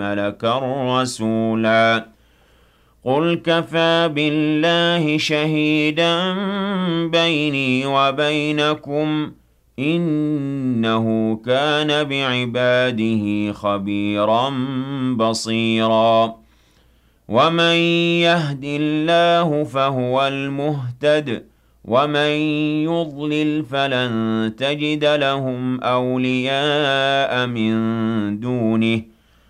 مَلَكًا رَّسُولًا قُلْ كَفَىٰ بِاللَّهِ شَهِيدًا بَيْنِي وَبَيْنَكُمْ ۚ إِنَّهُ كَانَ بِعِبَادِهِ خَبِيرًا بَصِيرًا وَمَن يَهْدِ اللَّهُ فَهُوَ الْمُهْتَدِ ۖ وَمَن يُضْلِلْ فَلَن تَجِدَ لَهُمْ أَوْلِيَاءَ مِن دُونِهِ